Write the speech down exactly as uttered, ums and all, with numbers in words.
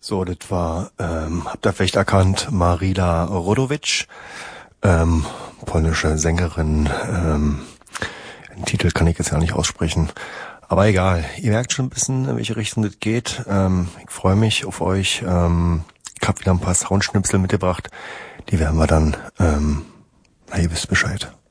So, das war, ähm, habt ihr vielleicht erkannt, Marila Rodowicz, ähm, polnische Sängerin, ähm, den Titel kann ich jetzt ja nicht aussprechen, aber egal, ihr merkt schon ein bisschen, in welche Richtung das geht, ähm, ich freue mich auf euch, ähm, ich hab wieder ein paar Soundschnipsel mitgebracht, die werden wir dann, ähm, na, ihr wisst Bescheid.